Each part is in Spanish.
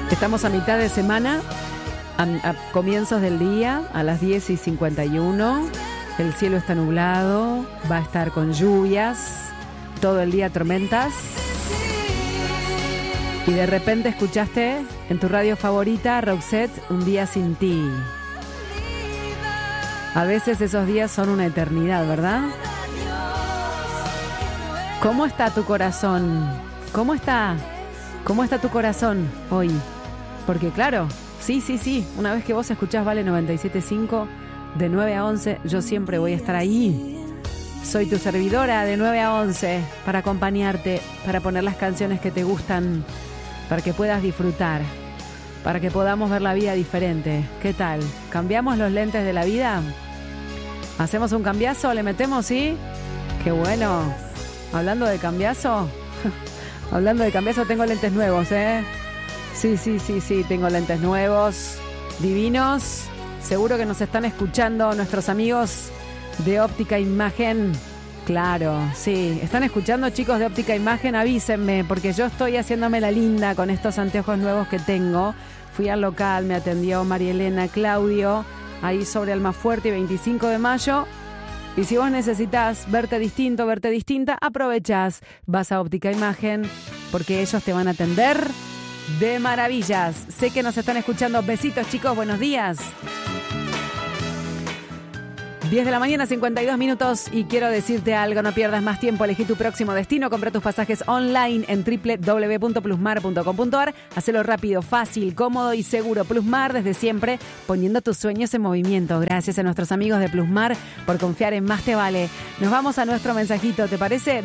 Estamos a mitad de semana, a comienzos del día, a las 10:51. El cielo está nublado, va a estar con lluvias, todo el día tormentas. Y de repente escuchaste en tu radio favorita, Roxette, Un día sin ti. A veces esos días son una eternidad, ¿verdad? ¿Cómo está tu corazón? ¿Cómo está tu corazón hoy? Porque claro, sí, una vez que vos escuchás Vale 97.5, de 9 a 11, yo siempre voy a estar ahí. Soy tu servidora de 9 a 11 para acompañarte, para poner las canciones que te gustan, para que puedas disfrutar, para que podamos ver la vida diferente. ¿Qué tal? ¿Cambiamos los lentes de la vida? ¿Hacemos un cambiazo? ¿Le metemos? ¿Sí? ¡Qué bueno! Hablando de cambiazo, tengo lentes nuevos, ¿eh? Sí, tengo lentes nuevos, divinos. Seguro que nos están escuchando nuestros amigos de Óptica Imagen. Claro, sí. ¿Están escuchando, chicos de Óptica Imagen? Avísenme, porque yo estoy haciéndome la linda con estos anteojos nuevos que tengo. Fui al local, me atendió María Elena, Claudio, ahí sobre Almafuerte y 25 de mayo. Y si vos necesitas verte distinto, verte distinta, aprovechás, vas a Óptica Imagen, porque ellos te van a atender de maravillas. Sé que nos están escuchando. Besitos, chicos, buenos días. 10 de la mañana, 52 minutos, y quiero decirte algo, no pierdas más tiempo, elegí tu próximo destino, compra tus pasajes online en www.plusmar.com.ar, hacelo rápido, fácil, cómodo y seguro. Plusmar, desde siempre, poniendo tus sueños en movimiento. Gracias a nuestros amigos de Plusmar por confiar en Más Te Vale. Nos vamos a nuestro mensajito, ¿te parece?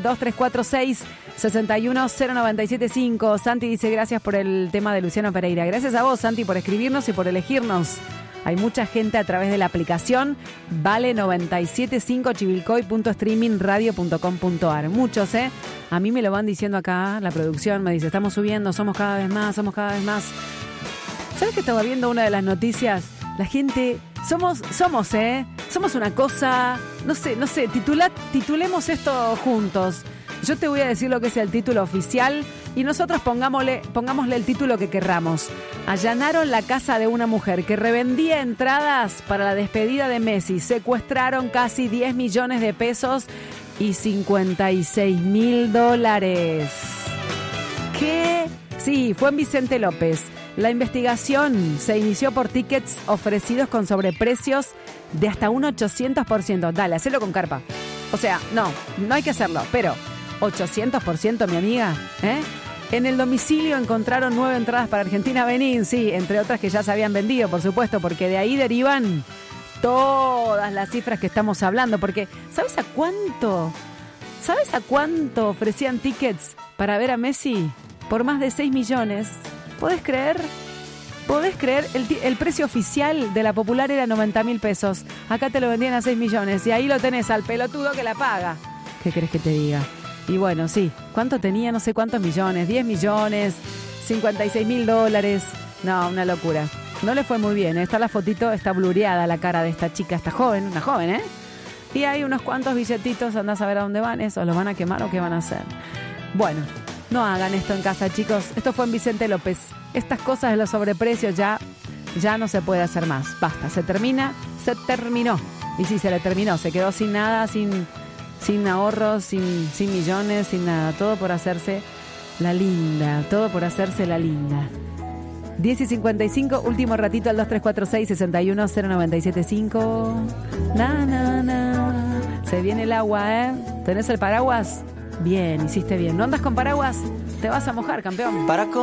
2346-61097.5. Santi dice, gracias por el tema de Luciano Pereira. Gracias a vos, Santi, por escribirnos y por elegirnos. Hay mucha gente a través de la aplicación Vale 97.5 chivilcoy.streamingradio.com.ar. Muchos, a mí me lo van diciendo acá, la producción me dice, estamos subiendo, somos cada vez más. ¿Sabes que estaba viendo una de las noticias? La gente, somos una cosa, no sé, titulemos esto juntos. Yo te voy a decir lo que es el título oficial y nosotros pongámosle el título que querramos. Allanaron la casa de una mujer que revendía entradas para la despedida de Messi. Secuestraron casi 10 millones de pesos y $56.000. ¿Qué? Sí, fue en Vicente López. La investigación se inició por tickets ofrecidos con sobreprecios de hasta un 800%. Dale, hacelo con carpa. O sea, no hay que hacerlo, pero 800%, mi amiga, ¿eh? En el domicilio encontraron 9 entradas para Argentina-Benín, sí, entre otras que ya se habían vendido, por supuesto, porque de ahí derivan todas las cifras que estamos hablando, porque ¿sabes a cuánto ofrecían tickets para ver a Messi? Por más de 6 millones. ¿Podés creer? El precio oficial de la popular era 90.000 pesos. Acá te lo vendían a 6 millones y ahí lo tenés al pelotudo que la paga. ¿Qué querés que te diga? Y bueno, sí, ¿cuánto tenía? No sé cuántos millones, 10 millones, $56.000. No, una locura. No le fue muy bien, está la fotito, está blureada la cara de esta chica, esta joven, una joven, ¿eh? Y hay unos cuantos billetitos, andás a ver a dónde van esos, ¿los van a quemar o qué van a hacer? Bueno, no hagan esto en casa, chicos. Esto fue en Vicente López. Estas cosas de los sobreprecios ya no se puede hacer más. Basta, se terminó. Y sí, se le terminó, se quedó sin nada, sin ahorros, sin millones, sin nada. Todo por hacerse la linda. 10:55, último ratito al 2346-61097.5. Se viene el agua, ¿eh? ¿Tenés el paraguas? Bien, hiciste bien. ¿No andas con paraguas? Te vas a mojar, campeón.